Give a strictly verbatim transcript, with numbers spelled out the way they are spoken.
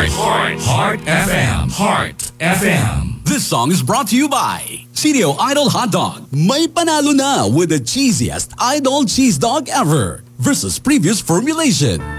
Heart. Heart. Heart F M. Heart F M. This song is brought to you by C D O Idol Hot Dog. May panalo na with the cheesiest Idol cheese dog ever versus previous formulation.